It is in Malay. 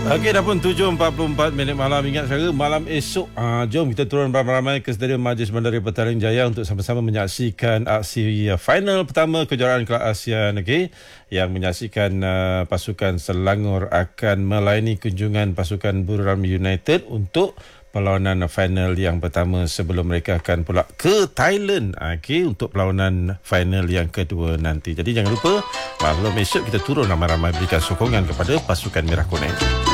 Okey, dah pun 7.44 malam. Ingat saya, malam esok jom kita turun ramai-ramai ke Stadium Majlis Bandaraya Petaling Jaya untuk sama-sama menyaksikan aksi final pertama kejuaraan Kelab ASEAN, okey, yang menyaksikan pasukan Selangor akan melayani kunjungan pasukan Buriram United untuk perlawanan final yang pertama sebelum mereka akan pula ke Thailand, okey, untuk perlawanan final yang kedua nanti. Jadi jangan lupa, malam esok kita turun ramai-ramai berikan sokongan kepada pasukan Merah Kuning.